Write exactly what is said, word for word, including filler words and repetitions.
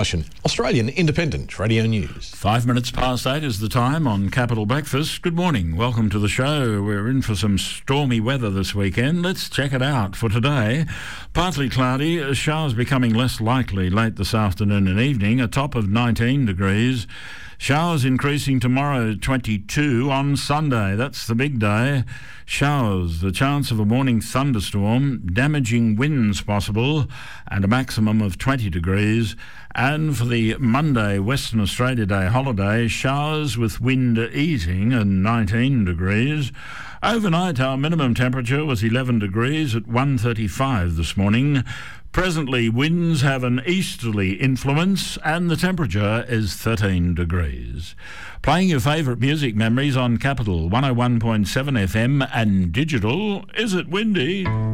Australian Independent Radio News. Five minutes past eight is the time on Capital Breakfast. Good morning. Welcome to the show. We're in for some stormy weather this weekend. Let's check it out for today. Partly cloudy, showers becoming less likely late this afternoon and evening, a top of nineteen degrees. Showers increasing tomorrow, twenty-two. On Sunday, that's the big day. Showers, the chance of a morning thunderstorm, damaging winds possible, and a maximum of twenty degrees. And for the Monday Western Australia Day holiday, showers with wind easing and nineteen degrees. Overnight, our minimum temperature was eleven degrees at one thirty-five this morning. Presently, winds have an easterly influence and the temperature is thirteen degrees. Playing your favourite music memories on Capital one oh one point seven F M and digital. Is it windy?